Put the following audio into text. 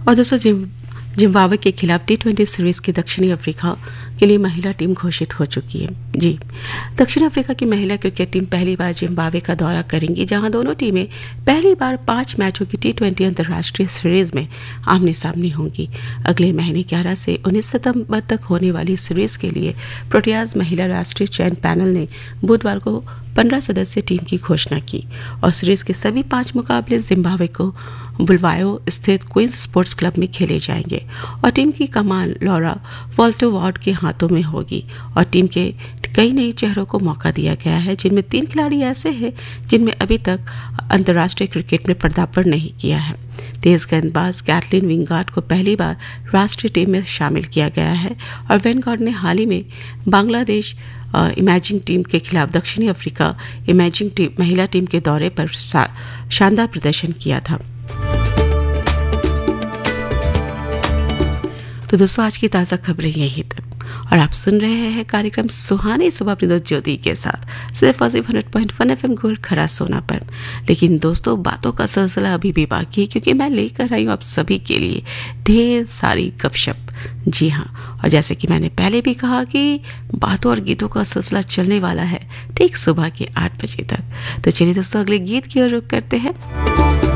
और दोस्तों जिम्बाब्वे के खिलाफ टी20 सीरीज की दक्षिणी अफ्रीका के लिए महिला टीम घोषित हो चुकी है। जी, दक्षिण अफ्रीका की महिला क्रिकेट टीम पहली बार जिम्बाब्वे का दौरा करेंगी, जहां दोनों टीमें पहली बार 5 मैचों की टी20 अंतर्राष्ट्रीय सीरीज में आमने सामने होंगी। अगले महीने 11 से 19 सितंबर तक होने वाली सीरीज के लिए प्रोटियाज महिला राष्ट्रीय चयन पैनल ने बुधवार को 15 सदस्यीय टीम की घोषणा की और सीरीज के सभी 5 मुकाबले जिम्बाब्वे को बुलवायो स्थित क्वींस स्पोर्ट्स क्लब में खेले जाएंगे और टीम की कमान लॉरा वॉल्टोवार्ड के हाथों में होगी और टीम के कई नए चेहरों को मौका दिया गया है, जिनमें 3 खिलाड़ी ऐसे हैं जिनमें अभी तक अंतर्राष्ट्रीय क्रिकेट में पदार्पण नहीं किया है। तेज गेंदबाज कैटलिन विंगार्ड को पहली बार राष्ट्रीय टीम में शामिल किया गया है और विंगार्ड ने हाल ही में बांग्लादेश इमेजिंग टीम के खिलाफ दक्षिणी अफ्रीका इमेजिंग टीम महिला टीम के दौरे पर शानदार प्रदर्शन किया था। तो दोस्तों, आज की ताज़ा खबरें यहीं तक और आप सुन रहे हैं कार्यक्रम सुहानी सुबह प्रदोष ज्योति के साथ सिर्फ 100.1 FM गोल्ड खरा सोना पर। लेकिन दोस्तों, बातों का सिलसिला अभी भी बाकी है, क्योंकि मैं लेकर आई हूँ आप सभी के लिए ढेर सारी गपशप। जी हाँ, और जैसे कि मैंने पहले भी कहा कि बातों और गीतों का सिलसिला चलने वाला है ठीक सुबह के 8 बजे तक। तो चलिए दोस्तों, अगले गीत की ओर रुख करते हैं।